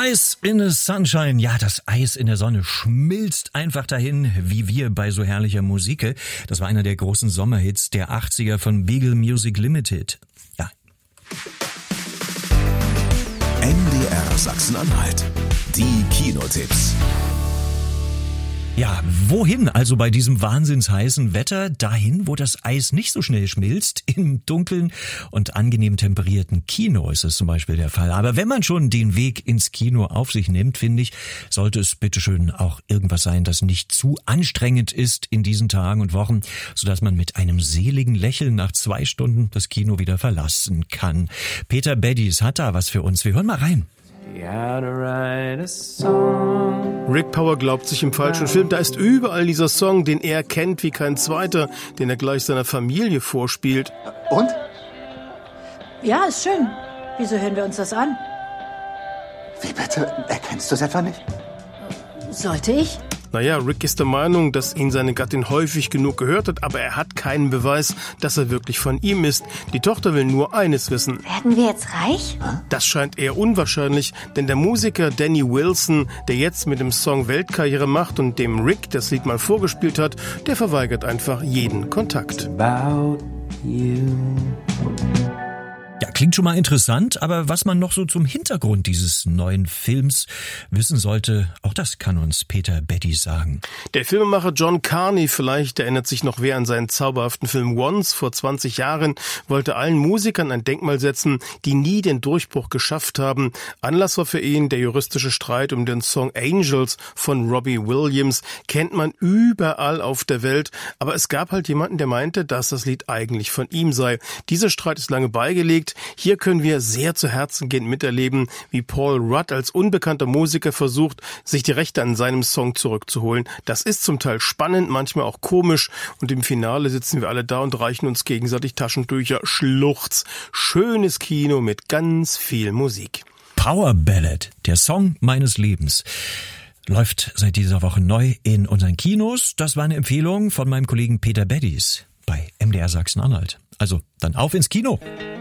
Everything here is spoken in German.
Ice in the Sunshine. Ja, das Eis in der Sonne schmilzt einfach dahin, wie wir bei so herrlicher Musik. Das war einer der großen Sommerhits der 80er von Beagle Music Limited. Ja. MDR Sachsen-Anhalt. Die Kinotipps. Ja, wohin also bei diesem wahnsinnsheißen Wetter? Dahin, wo das Eis nicht so schnell schmilzt. Im dunklen und angenehm temperierten Kino ist es zum Beispiel der Fall. Aber wenn man schon den Weg ins Kino auf sich nimmt, finde ich, sollte es bitteschön auch irgendwas sein, das nicht zu anstrengend ist in diesen Tagen und Wochen, sodass man mit einem seligen Lächeln nach 2 Stunden das Kino wieder verlassen kann. Peter Beddies hat da was für uns. Wir hören mal rein. Rick Power glaubt sich im falschen Film. Da ist überall dieser Song, den er kennt wie kein zweiter, den er gleich seiner Familie vorspielt. Und? Ja, ist schön. Wieso hören wir uns das an? Wie bitte? Erkennst du es etwa nicht? Sollte ich? Naja, Rick ist der Meinung, dass ihn seine Gattin häufig genug gehört hat, aber er hat keinen Beweis, dass er wirklich von ihm ist. Die Tochter will nur eines wissen. Werden wir jetzt reich? Das scheint eher unwahrscheinlich, denn der Musiker Danny Wilson, der jetzt mit dem Song Weltkarriere macht und dem Rick das Lied mal vorgespielt hat, der verweigert einfach jeden Kontakt. Ja, klingt schon mal interessant, aber was man noch so zum Hintergrund dieses neuen Films wissen sollte, auch das kann uns Peter Beddies sagen. Der Filmemacher John Carney, vielleicht erinnert sich noch wer an seinen zauberhaften Film Once vor 20 Jahren, wollte allen Musikern ein Denkmal setzen, die nie den Durchbruch geschafft haben. Anlass war für ihn der juristische Streit um den Song Angels von Robbie Williams. Kennt man überall auf der Welt, aber es gab halt jemanden, der meinte, dass das Lied eigentlich von ihm sei. Dieser Streit ist lange beigelegt. Hier können wir sehr zu Herzen gehend miterleben, wie Paul Rudd als unbekannter Musiker versucht, sich die Rechte an seinem Song zurückzuholen. Das ist zum Teil spannend, manchmal auch komisch und im Finale sitzen wir alle da und reichen uns gegenseitig Taschentücher. Schluchz. Schönes Kino mit ganz viel Musik. Power Ballad, der Song meines Lebens, läuft seit dieser Woche neu in unseren Kinos. Das war eine Empfehlung von meinem Kollegen Peter Beddies bei MDR Sachsen-Anhalt. Also dann auf ins Kino.